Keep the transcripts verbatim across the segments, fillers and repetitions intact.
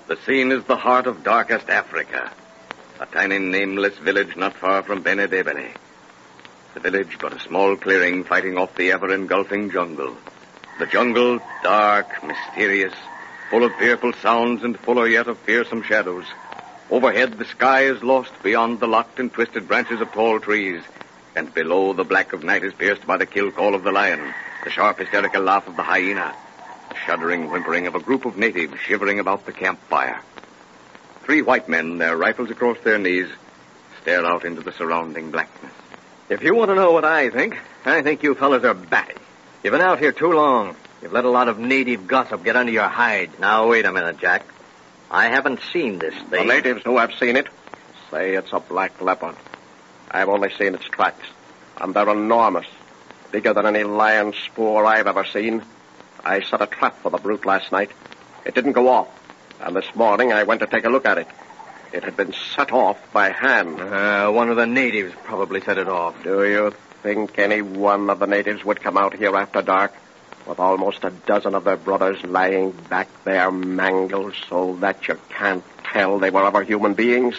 The scene is the heart of darkest Africa, a tiny nameless village not far from Benedebele. The village but a small clearing fighting off the ever-engulfing jungle. The jungle, dark, mysterious, full of fearful sounds and fuller yet of fearsome shadows. Overhead, the sky is lost beyond the locked and twisted branches of tall trees. And below, the black of night is pierced by the kill call of the lion, the sharp hysterical laugh of the hyena, the shuddering whimpering of a group of natives shivering about the campfire. Three white men, their rifles across their knees, stare out into the surrounding blackness. If you want to know what I think, I think you fellas are batty. You've been out here too long. You've let a lot of native gossip get under your hide. Now, wait a minute, Jack. I haven't seen this thing. The natives who have seen it say it's a black leopard. I've only seen its tracks, and they're enormous, bigger than any lion spoor I've ever seen. I set a trap for the brute last night. It didn't go off, and this morning I went to take a look at it. It had been set off by hand. Uh, one of the natives probably set it off. Do you think any one of the natives would come out here after dark with almost a dozen of their brothers lying back there mangled so that you can't tell they were ever human beings?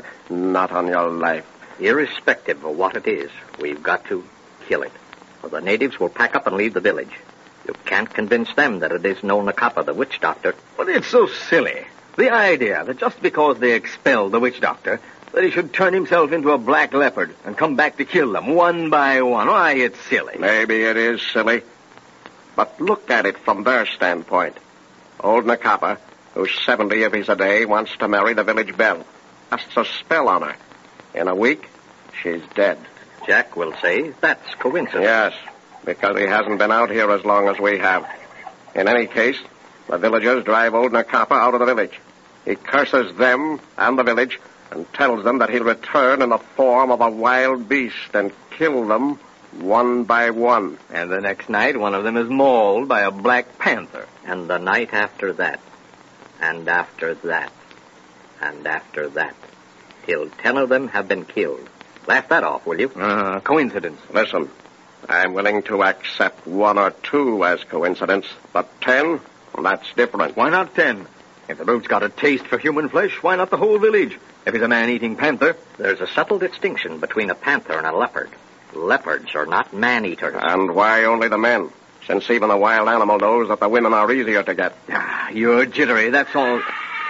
Not on your life. Irrespective of what it is, we've got to kill it, or the natives will pack up and leave the village. You can't convince them that it is no Nakapa, the witch doctor. But it's so silly. The idea that just because they expelled the witch doctor, that he should turn himself into a black leopard and come back to kill them one by one. Why, it's silly. Maybe it is silly. But look at it from their standpoint. Old Nakapa, who's seventy if he's a day, wants to marry the village belle. Casts a spell on her. In a week, she's dead. Jack will say that's coincidence. Yes, because he hasn't been out here as long as we have. In any case, the villagers drive old Nakapa out of the village. He curses them and the village and tells them that he'll return in the form of a wild beast and kill them one by one. And the next night, one of them is mauled by a black panther. And the night after that, and after that, and after that, till ten of them have been killed. Laugh that off, will you? Uh, coincidence. Listen, I'm willing to accept one or two as coincidence, but ten, that's different. Why not ten? If the brute's got a taste for human flesh, why not the whole village? If he's a man-eating panther... There's a subtle distinction between a panther and a leopard. Leopards are not man-eaters. And why only the men? Since even a wild animal knows that the women are easier to get. Ah, you're jittery, that's all.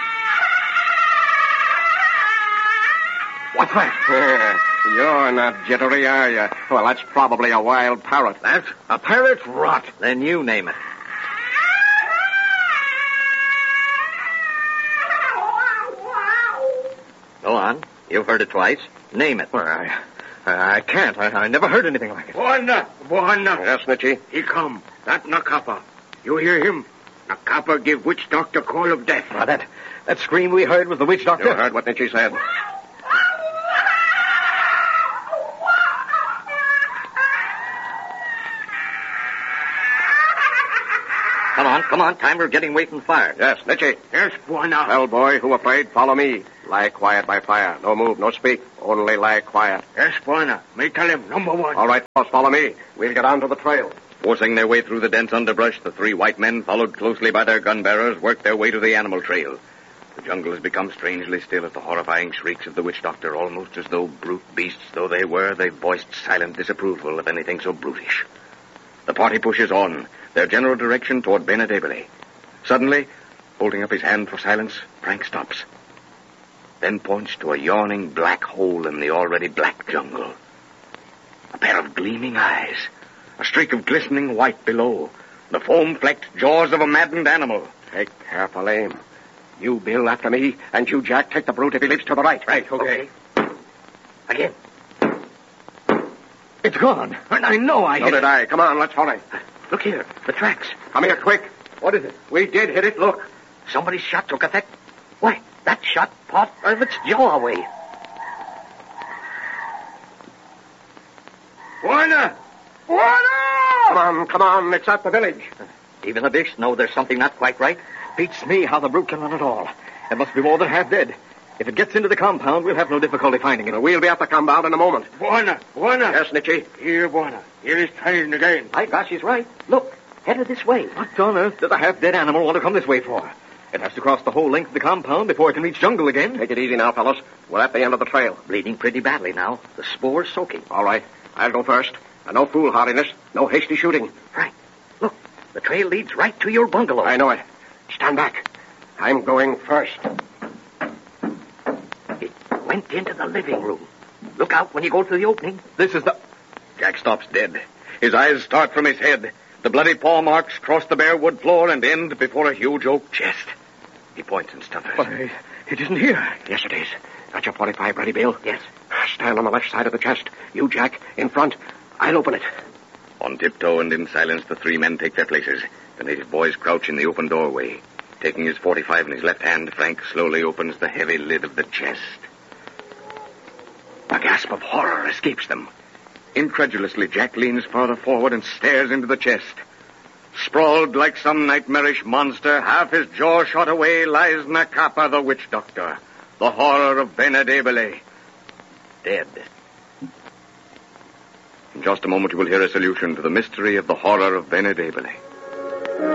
What's that? You're not jittery, are you? Well, that's probably a wild parrot. That's a parrot? Rot. Then you name it. Go on. You've heard it twice. Name it. Well, I, I can't. I, I never heard anything like it. Buana! Buana! Yes, Nietzsche? He come. That Nakapa. You hear him? Nakapa give witch doctor call of death. Ah, that, that scream we heard was the witch doctor. You heard what Nietzsche said. Come on, come on. Time we're getting away from the fire. Yes, Nietzsche. Yes, Buana. Well, boy, who afraid, follow me. Lie quiet by fire. No move, no speak. Only lie quiet. Yes, Buana. Me tell him, number one. All right, boss, follow me. We'll get on to the trail. Forcing their way through the dense underbrush, the three white men, followed closely by their gun bearers, worked their way to the animal trail. The jungle has become strangely still at the horrifying shrieks of the witch doctor, almost as though brute beasts though they were, they voiced silent disapproval of anything so brutish. The party pushes on, their general direction toward Benedebele. Suddenly, holding up his hand for silence, Frank stops. Then points to a yawning black hole in the already black jungle. A pair of gleaming eyes, a streak of glistening white below, the foam-flecked jaws of a maddened animal. Take careful aim. You, Bill, after me, and you, Jack, take the brute if he leaps to the right. Right, okay. okay. Again. It's gone. And I know I So hit did it. I. Come on, let's hurry. Look here. The tracks. Come here, quick. What is it? We did hit it, look. Somebody's shot took effect. Why, that shot part of its jaw away. Buana! Buana! Come on, come on. It's at the village. Even the beasts know there's something not quite right. Beats me how the brute can run at all. It must be more than half dead. If it gets into the compound, we'll have no difficulty finding it. We'll be at the compound in a moment. Buana! Buana! Yes, Nietzsche? Here, Buana. Here he's trying again. My gosh, he's right. Look, headed this way. What on earth does a half-dead animal want to come this way for? It has to cross the whole length of the compound before it can reach jungle again. Take it easy now, fellows. We're at the end of the trail. Bleeding pretty badly now. The spore's soaking. All right. I'll go first. And no foolhardiness. No hasty shooting. Frank, look. The trail leads right to your bungalow. I know it. Stand back. I'm going first. It went into the living room. Look out when you go through the opening. This is the... Jack stops dead. His eyes start from his head. The bloody paw marks cross the bare wood floor and end before a huge oak chest. He points and stutters. Why, it isn't here. Yes, it is. Got your forty-five ready, Bill? Yes. Stand on the left side of the chest. You, Jack, in front. I'll open it. On tiptoe and in silence, the three men take their places. The native boys crouch in the open doorway. Taking his forty-five in his left hand, Frank slowly opens the heavy lid of the chest. A gasp of horror escapes them. Incredulously, Jack leans farther forward and stares into the chest. Sprawled like some nightmarish monster, half his jaw shot away, lies Nakapa, the witch doctor, the horror of Benedebele, dead. In just a moment, you will hear a solution to the mystery of the horror of Benedebele.